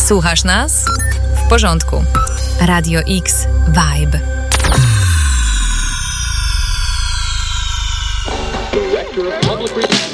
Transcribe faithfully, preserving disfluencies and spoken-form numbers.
Słuchasz nas? W porządku. Radio X Vibe. Director of Public Relations.